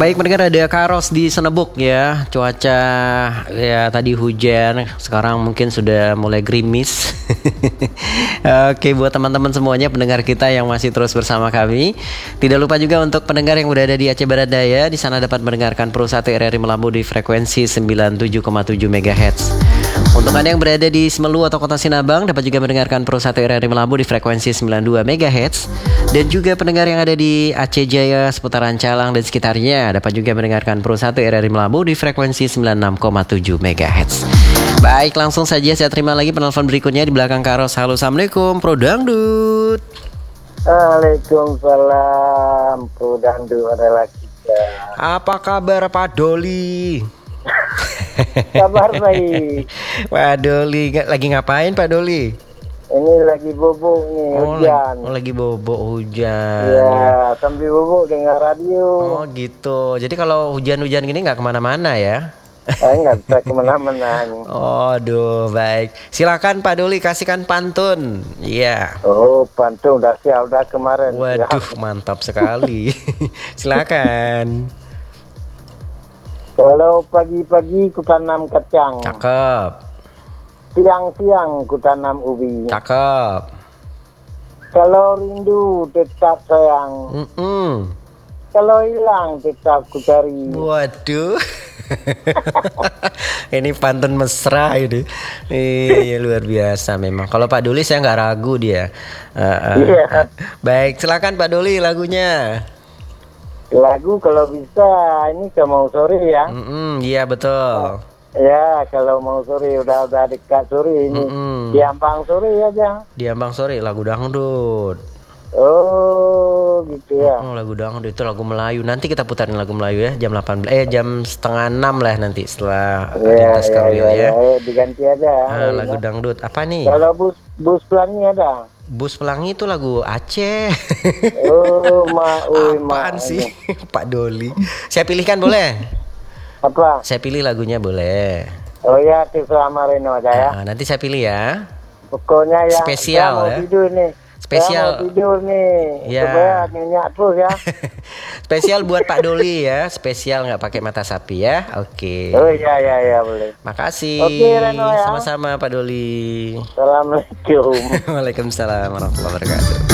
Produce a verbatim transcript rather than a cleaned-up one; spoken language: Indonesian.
Baik mendengar ada Karos di Senebuk ya. Cuaca ya tadi hujan, sekarang mungkin sudah mulai gerimis. Oke, buat teman-teman semuanya pendengar kita yang masih terus bersama kami, tidak lupa juga untuk pendengar yang berada di Aceh Barat Daya, di sana dapat mendengarkan Pro satu R R I Melambu di frekuensi sembilan puluh tujuh koma tujuh megahertz. Untuk Anda yang berada di Semelu atau Kota Sinabang dapat juga mendengarkan Pro satu R R I Melambu di frekuensi sembilan puluh dua megahertz. Dan juga pendengar yang ada di Aceh Jaya, seputaran Calang dan sekitarnya dapat juga mendengarkan Pro satu R R I Melambu di frekuensi sembilan puluh enam koma tujuh megahertz. Baik, langsung saja saya terima lagi penelpon berikutnya di belakang Karos. Halo, Assalamualaikum, Pro Dangdut. Waalaikumsalam, Pro Dangdut adalah kita. Apa kabar Pak Doli? Kabar baik. Pak Doli, lagi ngapain Pak Doli? Ini lagi bubuk nih, Oh, hujan. lagi, oh, lagi bobok hujan. Ya, sambil bubuk dengar radio. Oh gitu. Jadi kalau hujan-hujan gini nggak kemana-mana ya? Saya nggak bisa kemana-mana. Oh, aduh, baik. Silakan Pak Doli kasihkan pantun. Iya. Oh, pantun udah siap udah kemarin. Waduh, Siap. mantap sekali. Silakan. Kalau pagi-pagi ku tanam kacang, Cakep, siang-siang ku tanam ubi. cakep. Kalau rindu tetap sayang, Mm-mm. kalau hilang tetap ku cari. Waduh. Ini pantun mesra ini. Iya, luar biasa memang. Kalau Pak Doli saya nggak ragu dia. Uh, uh. Iya. Baik, silakan Pak Doli lagunya. Lagu kalau bisa ini ke mau sore ya. Mm-mm, iya betul. Ya kalau mau sore udah udah dekat sore ini. Mm-mm. Di Ampang sore aja. Di Ambang Sore lagu dangdut. Oh gitu ya. Oh, lagu dangdut itu lagu Melayu. Nanti kita putarin lagu Melayu ya jam delapan belas eh jam setengah enam lah nanti setelah Ya, Rintas ya, Karwil ya, ya. ya, diganti aja. Ah, Ya, lagu ya. dangdut apa nih? Kalau bus bus pelangi ada. Bus Pelangi itu lagu Aceh. Oh ma, ui, ma. Apaan sih Pak Doli? Saya pilihkan boleh? Apa? Saya pilih lagunya boleh. Oh ya terserah sama Reno aja ya. Nah, nanti saya pilih ya. Pokoknya yang Spesial, saya mau ya. tidur nih. Spesial. Saya mau tidur nih. Ya. Supaya nyenyak terus ya. Spesial buat Pak Doli ya. Spesial nggak pakai mata sapi ya. Oke. Oh ya ya ya boleh. Makasih. Oke, Reno, ya. Sama-sama Pak Doli. Assalamualaikum. Waalaikumsalam warahmatullahi wabarakatuh.